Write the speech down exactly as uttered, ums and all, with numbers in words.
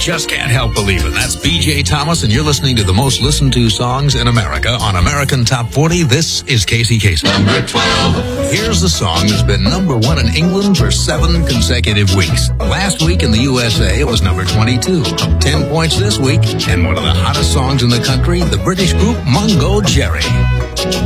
just can't help believing. That's B J Thomas, and you're listening to the most listened to songs in America on American Top forty. This is Casey Kasem. Number twelve. Here's the song that's been number one in England for seven consecutive weeks. Last week in the U S A, it was number twenty-two. Ten points this week, and one of the hottest songs in the country, the British group Mungo Jerry.